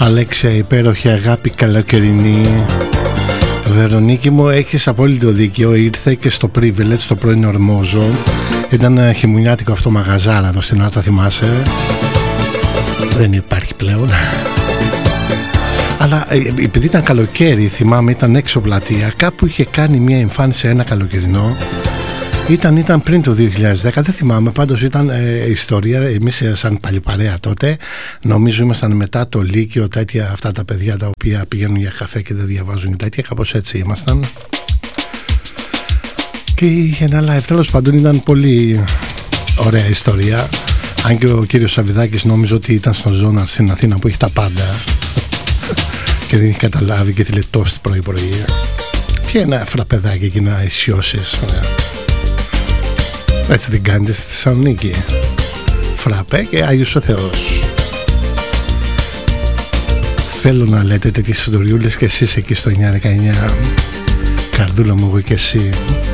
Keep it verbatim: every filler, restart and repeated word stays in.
Αλέξια, υπέροχη αγάπη καλοκαιρινή. Βερονίκη μου, έχεις απόλυτο δίκιο. Ήρθε και στο Privilege, στο πρώην Ορμόζο. Ήταν χειμωνιάτικο αυτό μαγαζάρα εδώ στην Άρτα, θυμάσαι? Δεν υπάρχει πλέον. Αλλά επειδή ήταν καλοκαίρι, θυμάμαι, ήταν έξω πλατεία. Κάπου είχε κάνει μια εμφάνιση ένα καλοκαιρινό. Ήταν, ήταν πριν το δύο χιλιάδες δέκα, δεν θυμάμαι, πάντως ήταν ε, ιστορία. Εμείς σαν παλιπαρέα τότε, νομίζω ήμασταν μετά το Λύκειο, τέτοια, αυτά τα παιδιά τα οποία πηγαίνουν για καφέ και δεν διαβάζουν τέτοια, κάπως έτσι ήμασταν. Και είχε ένα live, τέλος πάντων ήταν πολύ ωραία ιστορία. Αν και ο κύριος Σαββιδάκης νόμιζε ότι ήταν στο Ζώναρ στην Αθήνα που έχει τα πάντα και δεν έχει καταλάβει και τη λέει τόστη πρωί πρωί. Ποια ένα φραπεδάκι εκεί να αισιώσεις. Έτσι την κάνετε στη Θεσσαλονίκη. Φραπέ και Άγιος ο Θεός. Θέλω να λέτε τέτοιες ιστοριούλες και εσείς εκεί στο εννιά δεκαεννιά. Καρδούλα μου, εγώ και εσύ.